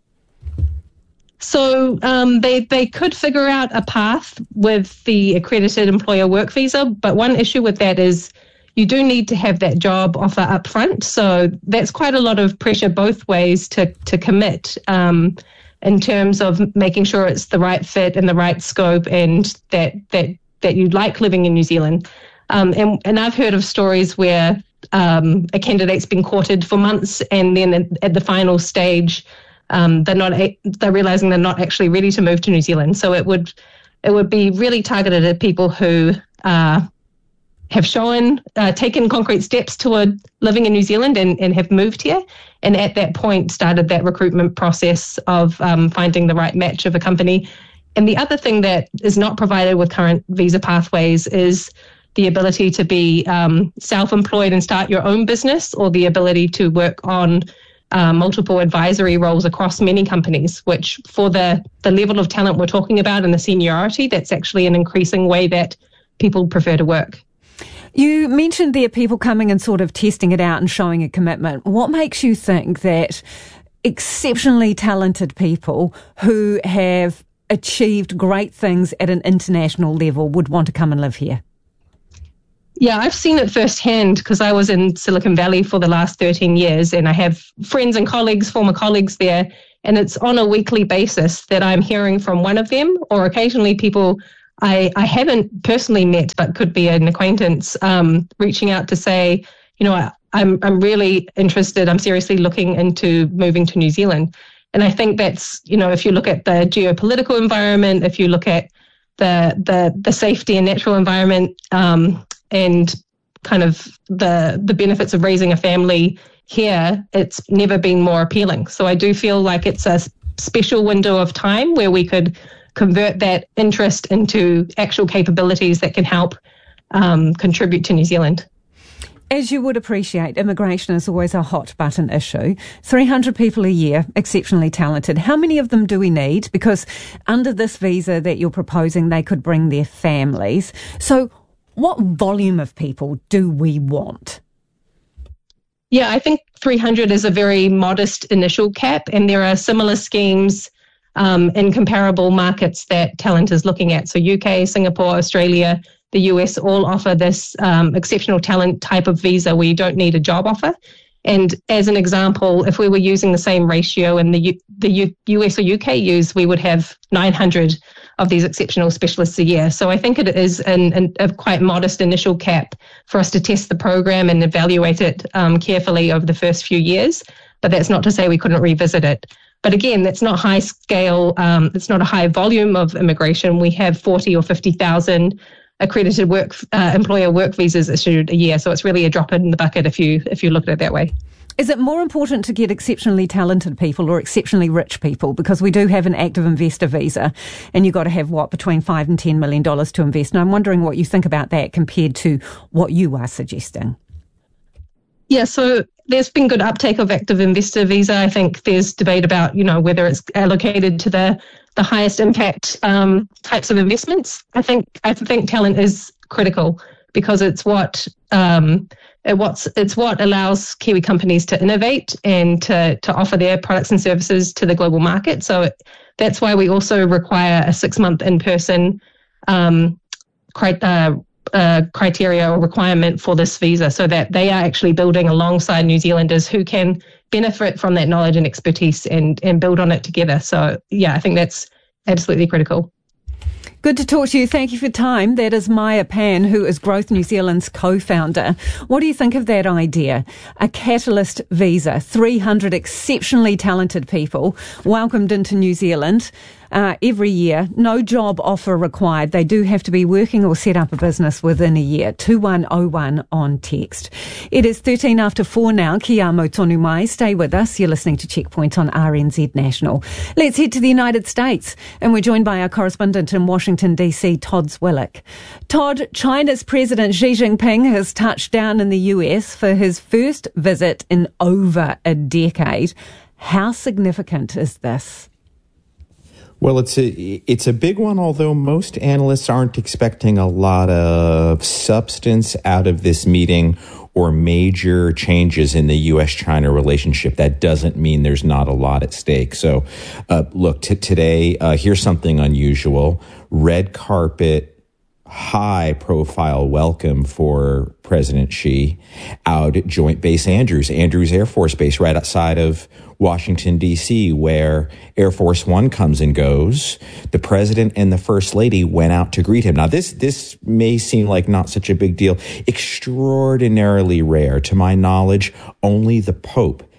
So um, they they could figure out a path with the accredited employer work visa, but one issue with that is you do need to have that job offer up front. So that's quite a lot of pressure both ways to, to commit um, in terms of making sure it's the right fit and the right scope, and that that that you like living in New Zealand. Um, and, and I've heard of stories where um, a candidate's been courted for months, and then at, at the final stage, um, they're not they're realizing they're not actually ready to move to New Zealand. So it would it would be really targeted at people who are have shown, uh, taken concrete steps toward living in New Zealand and, and have moved here. And at that point started that recruitment process of um, finding the right match of a company. And the other thing that is not provided with current visa pathways is the ability to be um, self-employed and start your own business, or the ability to work on uh, multiple advisory roles across many companies, which for the, the level of talent we're talking about and the seniority, that's actually an increasing way that people prefer to work. You mentioned there people coming and sort of testing it out and showing a commitment. What makes you think that exceptionally talented people who have achieved great things at an international level would want to come and live here? Yeah, I've seen it firsthand because I was in Silicon Valley for the last thirteen years, and I have friends and colleagues, former colleagues there, and it's on a weekly basis that I'm hearing from one of them, or occasionally people I, I haven't personally met but could be an acquaintance, um, reaching out to say, you know, I, I'm I'm really interested, I'm seriously looking into moving to New Zealand. And I think that's, you know, if you look at the geopolitical environment, if you look at the the the safety and natural environment, um, and kind of the the benefits of raising a family here, it's never been more appealing. So I do feel like it's a special window of time where we could convert that interest into actual capabilities that can help um, contribute to New Zealand. As you would appreciate, immigration is always a hot button issue. three hundred people a year, exceptionally talented. How many of them do we need? Because under this visa that you're proposing, they could bring their families. So what volume of people do we want? Yeah, I think three hundred is a very modest initial cap, and there are similar schemes um, in comparable markets that Talent is looking at. So U K, Singapore, Australia, the U S all offer this um, exceptional talent type of visa where you don't need a job offer. And as an example, if we were using the same ratio in the U- the U- US or U K use, we would have nine hundred of these exceptional specialists a year. So I think it is an, an, a quite modest initial cap for us to test the program and evaluate it um, carefully over the first few years. But that's not to say we couldn't revisit it. But again, that's not high scale. Um, it's not a high volume of immigration. We have forty or fifty thousand accredited work uh, employer work visas issued a year. So it's really a drop in the bucket if you if you look at it that way. Is it more important to get exceptionally talented people or exceptionally rich people? Because we do have an active investor visa, and you've got to have, what, between five and ten million dollars to invest. And I'm wondering what you think about that compared to what you are suggesting. Yeah, so there's been good uptake of active investor visa. I think there's debate about, you know, whether it's allocated to the the highest impact um, types of investments. I think I think talent is critical because it's what um, it what's it's what allows Kiwi companies to innovate and to to offer their products and services to the global market. So it, that's why we also require a six month in person um, cri- uh, uh, criteria or requirement for this visa, so that they are actually building alongside New Zealanders who can benefit from that knowledge and expertise and, and build on it together. So, yeah, I think that's absolutely critical. Good to talk to you. Thank you for your time. That is Maya Pan, who is Growth New Zealand's co-founder. What do you think of that idea? A catalyst visa, three hundred exceptionally talented people welcomed into New Zealand uh, every year. No job offer required. They do have to be working or set up a business within a year. two one oh one on text. It is thirteen after four now. Kia amo tonu mai. Stay with us. You're listening to Checkpoint on R N Z National. Let's head to the United States, and we're joined by our correspondent in Washington, D C, Todd Zwillich. Todd, China's President Xi Jinping has touched down in the U S for his first visit in over a decade. How significant is this? Well, it's a, it's a big one, although most analysts aren't expecting a lot of substance out of this meeting or major changes in the U S China relationship. That doesn't mean there's not a lot at stake. So, uh, look, t- today, uh, here's something unusual. Red carpet, high profile welcome for President Xi out at Joint Base Andrews, Andrews Air Force Base right outside of Washington, D C, where Air Force One comes and goes. The president and the first lady went out to greet him. Now, this this may seem like not such a big deal. Extraordinarily rare. To my knowledge, only the Pope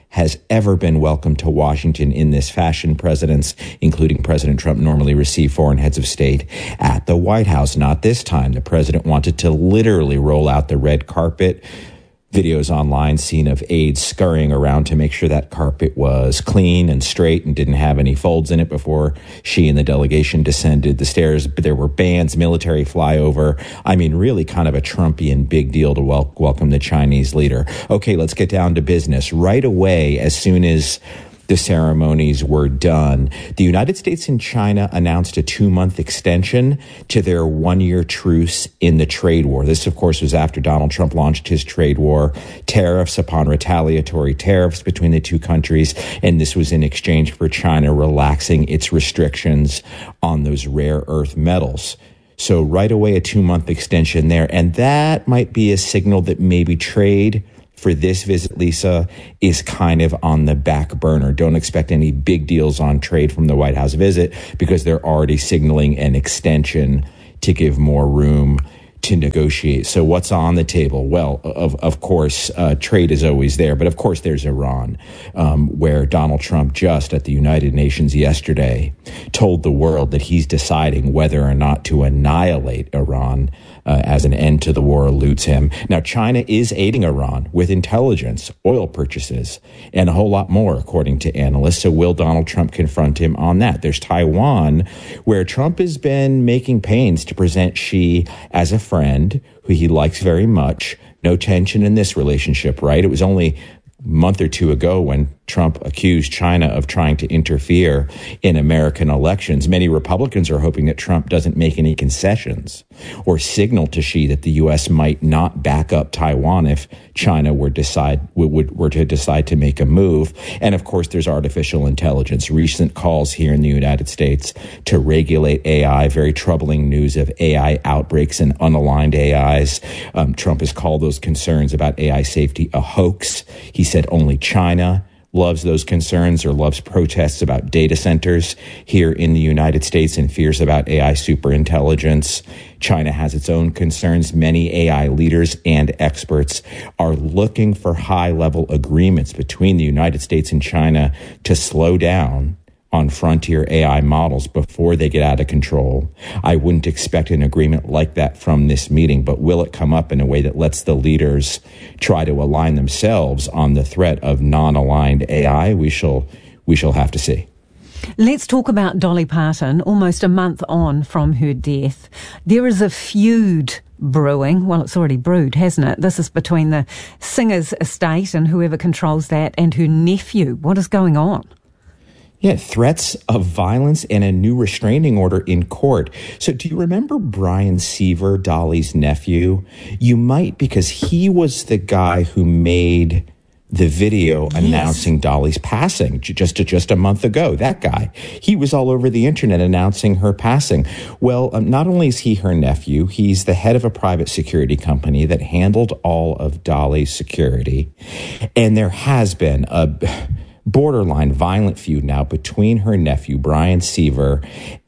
has ever been welcomed to Washington in this fashion. Presidents, including President Trump, normally receive foreign heads of state at the White House. Not this time. The president wanted to literally roll out the red carpet. Videos online seen of aides scurrying around to make sure that carpet was clean and straight and didn't have any folds in it before she and the delegation descended the stairs. There were bands, military flyover. I mean, really kind of a Trumpian big deal to wel- welcome the Chinese leader. Okay, let's get down to business. Right away, as soon as the ceremonies were done, the United States and China announced a two-month extension to their one-year truce in the trade war. This, of course, was after Donald Trump launched his trade war, tariffs upon retaliatory tariffs between the two countries, and this was in exchange for China relaxing its restrictions on those rare earth metals. So right away, a two-month extension there, and that might be a signal that maybe trade for this visit, Lisa, is kind of on the back burner. Don't expect any big deals on trade from the White House visit because they're already signaling an extension to give more room to negotiate. So what's on the table? Well, of of course, uh, trade is always there, but of course there's Iran, um, where Donald Trump just at the United Nations yesterday told the world that he's deciding whether or not to annihilate Iran uh, as an end to the war eludes him. Now, China is aiding Iran with intelligence, oil purchases, and a whole lot more, according to analysts. So will Donald Trump confront him on that? There's Taiwan, where Trump has been making pains to present Xi as a friend who he likes very much. No tension in this relationship, right? It was only a month or two ago when Trump accused China of trying to interfere in American elections. Many Republicans are hoping that Trump doesn't make any concessions or signal to Xi that the U S might not back up Taiwan if China were decide would were to decide to make a move. And of course, there's artificial intelligence. Recent calls here in the United States to regulate A I. Very troubling news of A I outbreaks and unaligned A Is. Um, Trump has called those concerns about A I safety a hoax. He said only China loves those concerns or loves protests about data centers here in the United States and fears about A I superintelligence. China has its own concerns. Many A I leaders and experts are looking for high-level agreements between the United States and China to slow down on frontier A I models before they get out of control. I wouldn't expect an agreement like that from this meeting, but will it come up in a way that lets the leaders try to align themselves on the threat of non-aligned A I? We shall, we shall have to see. Let's talk about Dolly Parton. Almost a month on from her death, there is a feud brewing. Well, it's already brewed, hasn't it? This is between the singer's estate and whoever controls that and her nephew. What is going on? Yeah, threats of violence and a new restraining order in court. So do you remember Brian Seaver, Dolly's nephew? You might, because he was the guy who made the video yes. announcing Dolly's passing just just a month ago. That guy, he was all over the internet announcing her passing. Well, um, not only is he her nephew, he's the head of a private security company that handled all of Dolly's security. And there has been a borderline violent feud now between her nephew, Brian Seaver,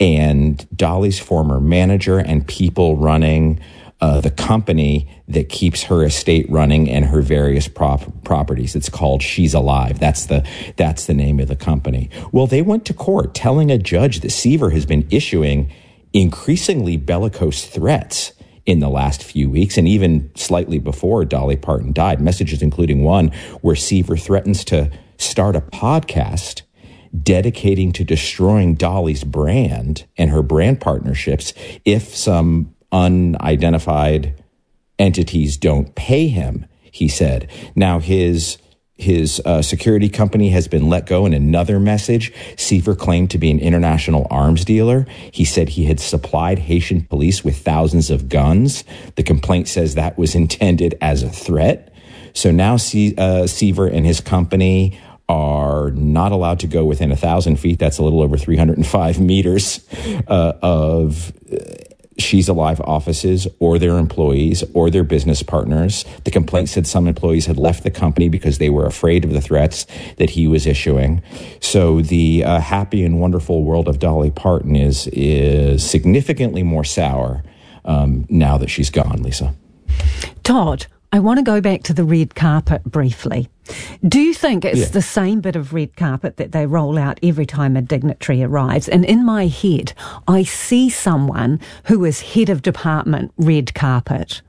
and Dolly's former manager and people running uh, the company that keeps her estate running and her various prop- properties. It's called She's Alive. That's the, that's the name of the company. Well, they went to court telling a judge that Seaver has been issuing increasingly bellicose threats in the last few weeks, and even slightly before Dolly Parton died. Messages including one where Seaver threatens to start a podcast dedicating to destroying Dolly's brand and her brand partnerships if some unidentified entities don't pay him, he said. Now, his his uh, security company has been let go. In another message, Seaver claimed to be an international arms dealer. He said he had supplied Haitian police with thousands of guns. The complaint says that was intended as a threat. So now Se- uh, Seaver and his company are not allowed to go within a thousand feet. That's a little over three hundred five meters uh, of uh, She's Alive offices or their employees or their business partners. The complaint said some employees had left the company because they were afraid of the threats that he was issuing. So the uh, happy and wonderful world of Dolly Parton is is significantly more sour um, now that she's gone, Lisa. Todd, I want to go back to the red carpet briefly. Do you think it's Yeah. the same bit of red carpet that they roll out every time a dignitary arrives? And in my head, I see someone who is head of department red carpet.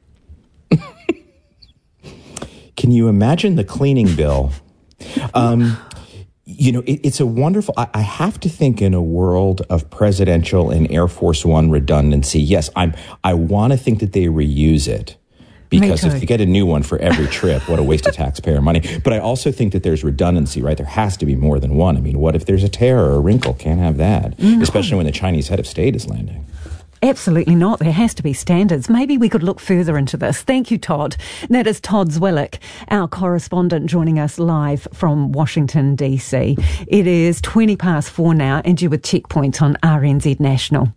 Can you imagine the cleaning bill? Um, you know, it, it's a wonderful, I, I have to think in a world of presidential and Air Force One redundancy. Yes, I'm, I want to think that they reuse it. Because if you get a new one for every trip, what a waste of taxpayer money. But I also think that there's redundancy, right? There has to be more than one. I mean, what if there's a tear or a wrinkle? Can't have that. No. Especially when the Chinese head of state is landing. Absolutely not. There has to be standards. Maybe we could look further into this. Thank you, Todd. That is Todd Zwillich, our correspondent, joining us live from Washington, D C. It is twenty past four now, and you're with Checkpoint on R N Z National.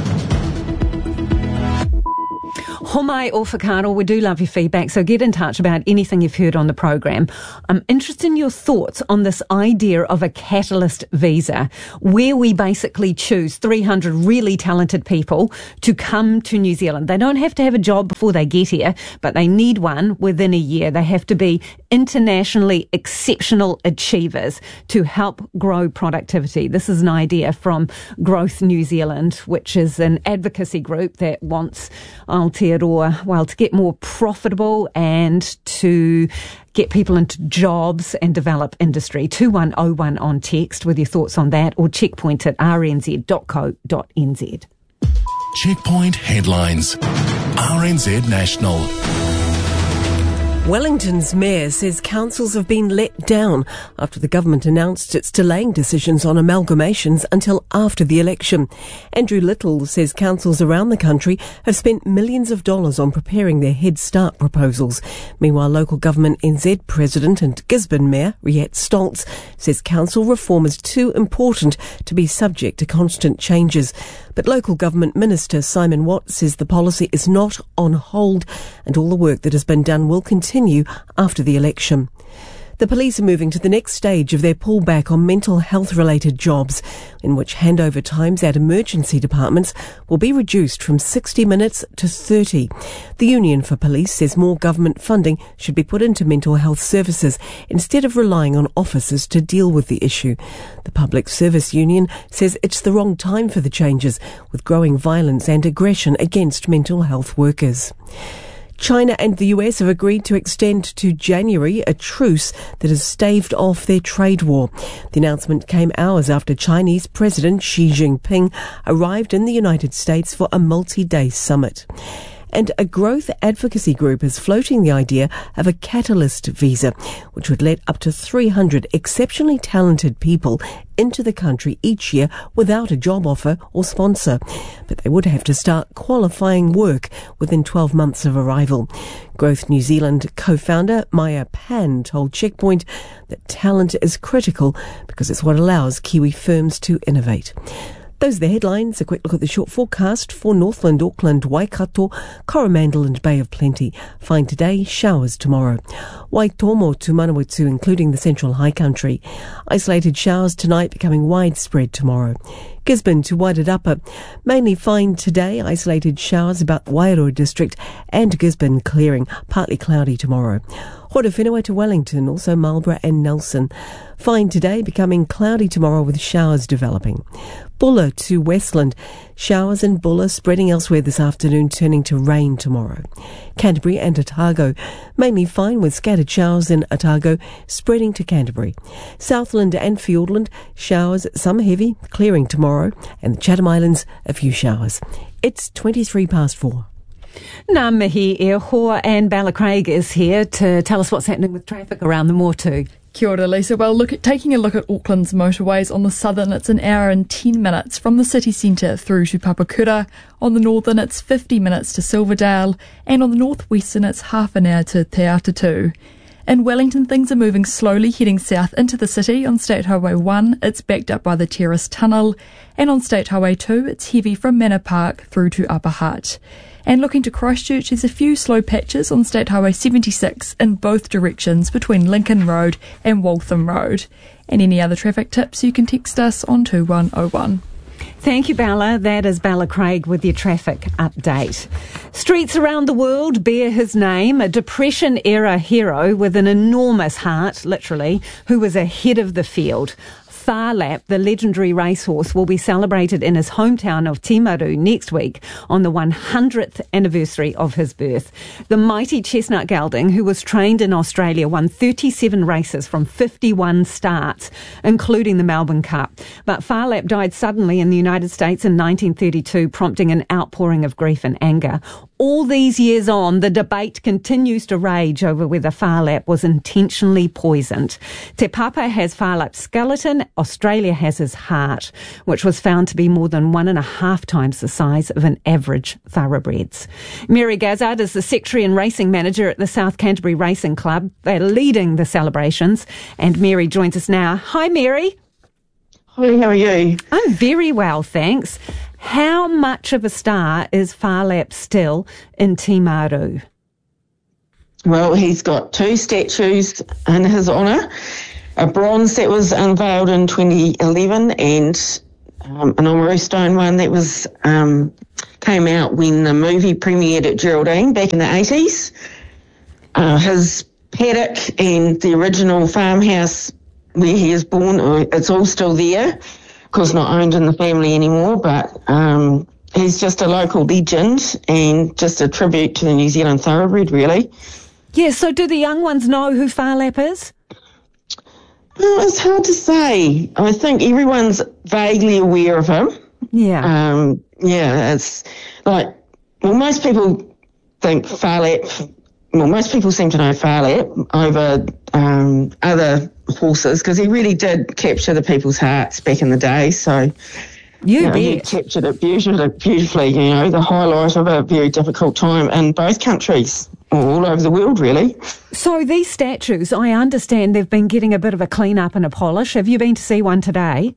Homai or Whakaaro, we do love your feedback, so get in touch about anything you've heard on the program. I'm interested in your thoughts on this idea of a catalyst visa, where we basically choose three hundred really talented people to come to New Zealand. They don't have to have a job before they get here, but they need one within a year. They have to be internationally exceptional achievers to help grow productivity. This is an idea from Growth New Zealand, which is an advocacy group that wants Aotearoa, well, to get more profitable and to get people into jobs and develop industry. two one oh one on text with your thoughts on that, or checkpoint at r n z dot co dot n z. Checkpoint headlines. R N Z National. Wellington's mayor says councils have been let down after the government announced it's delaying decisions on amalgamations until after the election. Andrew Little says councils around the country have spent millions of dollars on preparing their Head Start proposals. Meanwhile, local government N Z President and Gisborne Mayor Riette Stoltz says council reform is too important to be subject to constant changes. But local government minister Simon Watt says the policy is not on hold and all the work that has been done will continue after the election. The police are moving to the next stage of their pullback on mental health-related jobs, in which handover times at emergency departments will be reduced from sixty minutes to thirty. The Union for Police says more government funding should be put into mental health services instead of relying on officers to deal with the issue. The Public Service Union says it's the wrong time for the changes, with growing violence and aggression against mental health workers. China and the U S have agreed to extend to January a truce that has staved off their trade war. The announcement came hours after Chinese President Xi Jinping arrived in the United States for a multi-day summit. And a growth advocacy group is floating the idea of a catalyst visa, which would let up to three hundred exceptionally talented people into the country each year without a job offer or sponsor. But they would have to start qualifying work within twelve months of arrival. Growth New Zealand co-founder Maya Pan told Checkpoint that talent is critical because it's what allows Kiwi firms to innovate. Those are the headlines. A quick look at the short forecast for Northland, Auckland, Waikato, Coromandel and Bay of Plenty. Fine today, showers tomorrow. Waitomo to Manawatu, including the Central High Country. Isolated showers tonight, becoming widespread tomorrow. Gisborne to Wairarapa, mainly fine today, isolated showers about the Wairoa district, and Gisborne clearing, partly cloudy tomorrow. Horowhenua to Wellington, also Marlborough and Nelson. Fine today, becoming cloudy tomorrow with showers developing. Bulla to Westland, showers in Bulla spreading elsewhere this afternoon, turning to rain tomorrow. Canterbury and Otago, mainly fine with scattered showers in Otago, spreading to Canterbury. Southland and Fiordland, showers, some heavy, clearing tomorrow, and the Chatham Islands, a few showers. It's twenty-three past four. Ngā mihi e hoa, and Bella Craig is here to tell us what's happening with traffic around the Motu. Kia ora, Lisa. Well, look at taking a look at Auckland's motorways. On the southern, it's an hour and ten minutes from the city centre through to Papakura. On the northern, it's fifty minutes to Silverdale, and on the northwestern, it's half an hour to Te Atatu. In Wellington, things are moving slowly heading south into the city. On State Highway one, it's backed up by the Terrace Tunnel, and on State Highway two, it's heavy from Manor Park through to Upper Hutt. And looking to Christchurch, there's a few slow patches on State Highway seventy-six in both directions between Lincoln Road and Waltham Road. And any other traffic tips, you can text us on two one oh one. Thank you, Bella. That is Bella Craig with your traffic update. Streets around the world bear his name, a Depression-era hero with an enormous heart, literally, who was ahead of the field. Phar Lap, the legendary racehorse, will be celebrated in his hometown of Timaru next week on the one hundredth anniversary of his birth. The mighty chestnut gelding, who was trained in Australia, won thirty-seven races from fifty-one starts, including the Melbourne Cup. But Phar Lap died suddenly in the United States in nineteen thirty-two, prompting an outpouring of grief and anger. All these years on, the debate continues to rage over whether Phar Lap was intentionally poisoned. Te Papa has Phar Lap's skeleton. Australia has his heart, which was found to be more than one and a half times the size of an average thoroughbred's. Mary Gazzard is the secretary and racing manager at the South Canterbury Racing Club. They're leading the celebrations, and Mary joins us now. Hi, Mary. Hi, how are you? I'm very well, thanks. How much of a star is Phar Lap still in Timaru? Well, he's got two statues in his honour. A bronze that was unveiled in twenty eleven and um, an Oamaru stone one that was um, came out when the movie premiered at Geraldine back in the eighties. Uh, his paddock and the original farmhouse where he is born, it's all still there. Of course, not owned in the family anymore, but um, he's just a local legend and just a tribute to the New Zealand thoroughbred, really. Yeah, so do the young ones know who Phar Lap is? Oh, it's hard to say. I think everyone's vaguely aware of him. Yeah. Um, yeah, it's like, well, most people think Phar Lap, well, most people seem to know Phar Lap over um, other horses because he really did capture the people's hearts back in the day. So, you, you know, bet. he captured it beautifully, beautifully, you know, the highlight of a very difficult time in both countries. All over the world, really. So these statues, I understand they've been getting a bit of a clean-up and a polish. Have you been to see one today?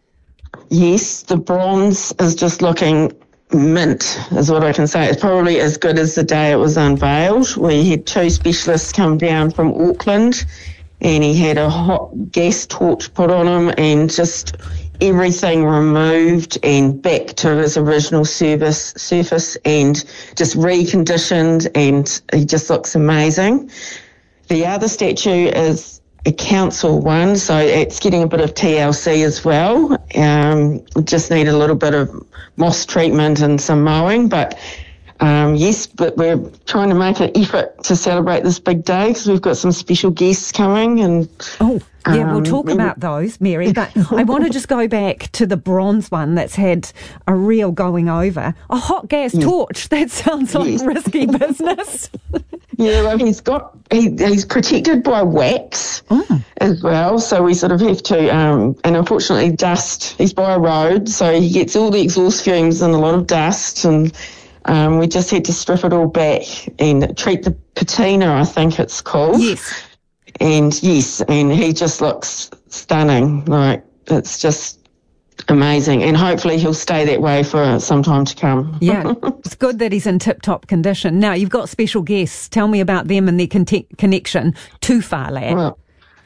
Yes, the bronze is just looking mint, is what I can say. It's probably as good as the day it was unveiled. We had two specialists come down from Auckland and he had a hot gas torch put on him and just everything removed and back to his original service, surface and just reconditioned, and he just looks amazing. The other statue is a council one, so it's getting a bit of T L C as well. Um, just need a little bit of moss treatment and some mowing, but um, yes, but we're trying to make an effort to celebrate this big day because we've got some special guests coming. And oh, yeah, we'll talk um, about those, Mary, but I want to just go back to the bronze one that's had a real going over. A hot gas yes. torch, that sounds like yes. risky business. Yeah, well, he's got, he, he's protected by wax oh. as well, so we sort of have to, um, and unfortunately dust, he's by a road, so he gets all the exhaust fumes and a lot of dust, and um, we just had to strip it all back and treat the patina, I think it's called. Yes. And yes, and he just looks stunning, like, it's just amazing, and hopefully he'll stay that way for some time to come. Yeah, it's good that he's in tip-top condition. Now, you've got special guests. Tell me about them and their con- connection to Phar Lap. Well,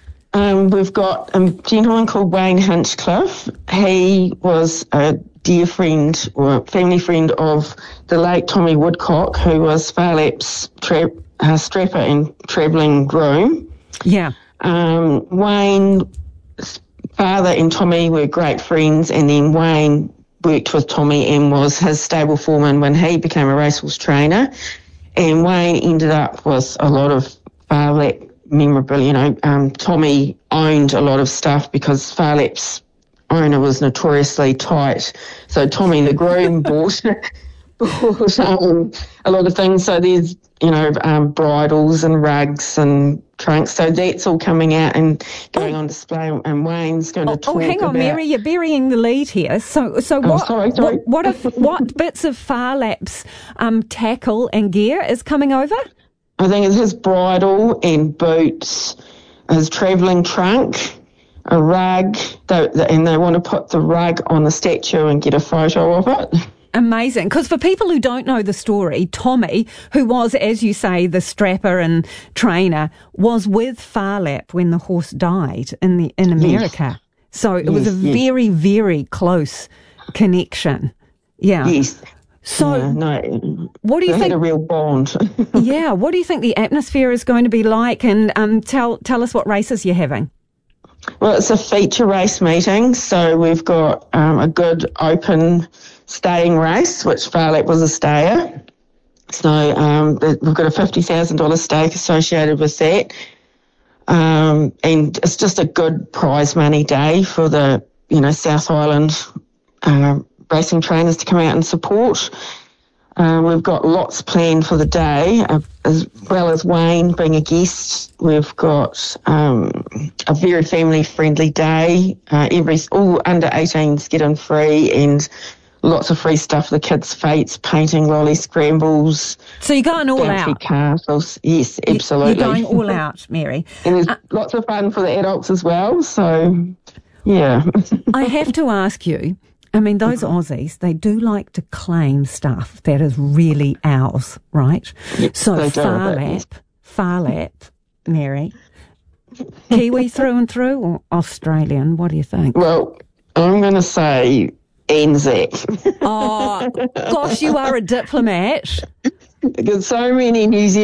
um, we've got a gentleman called Wayne Hinchcliffe. He was a dear friend or family friend of the late Tommy Woodcock, who was Phar Lap's tra- uh, strapper and travelling groom. Yeah. Um, Wayne... Father and Tommy were great friends, and then Wayne worked with Tommy and was his stable foreman when he became a racehorse trainer. And Wayne ended up with a lot of Phar Lap memorabilia. You know, um, Tommy owned a lot of stuff because Phar Lap's owner was notoriously tight. So Tommy, the groom, bought, bought um, a lot of things. So there's, you know, um, bridles and rugs and trunks. So that's all coming out and going oh. on display, and Wayne's going to oh, talk Oh, hang on, about... Mary, you're burying the lead here. So, so oh, what, sorry, sorry. what, what, if, what bits of Phar Lap's um, tackle and gear is coming over? I think it's his bridle and boots, his travelling trunk, a rug, they, and they want to put the rug on the statue and get a photo of it. Amazing. Because for people who don't know the story, Tommy, who was, as you say, the strapper and trainer, was with Phar Lap when the horse died in the in America. Yes. So it yes, was a yes. very, very close connection. Yeah. Yes. So, yeah, no, what do you they think? Had a real bond. Yeah. What do you think the atmosphere is going to be like? And um, tell tell us what races you're having. Well, it's a feature race meeting, so we've got um, a good open staying race, which Farlap was a stayer. So um, we've got a fifty thousand dollars stake associated with that. Um, and it's just a good prize money day for the, you know, South Island uh, racing trainers to come out and support. Um, we've got lots planned for the day, uh, as well as Wayne being a guest. We've got um, a very family-friendly day. Uh, every all under eighteens get in free, and lots of free stuff for the kids' feats, painting, lolly scrambles. So you're going all bouncy out. Castles. Yes, absolutely. You're going all out, Mary. And there's Uh, lots of fun for the adults as well. So, yeah. I have to ask you, I mean, those Aussies, they do like to claim stuff that is really ours, right? So they do, Farlap, Farlap, Mary, Kiwi through and through or Australian? What do you think? Well, I'm going to say Anzac. Oh, gosh, you are a diplomat. Because so many New Zealand